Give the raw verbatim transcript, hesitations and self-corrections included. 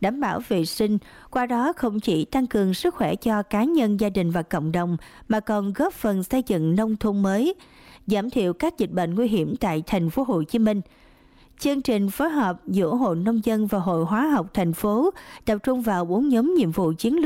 đảm bảo vệ sinh, qua đó không chỉ tăng cường sức khỏe cho cá nhân, gia đình và cộng đồng, mà còn góp phần xây dựng nông thôn mới, giảm thiểu các dịch bệnh nguy hiểm tại thành phố Hồ Chí Minh. Chương trình phối hợp giữa Hội Nông dân và Hội Hóa học thành phố tập trung vào bốn nhóm nhiệm vụ chiến lược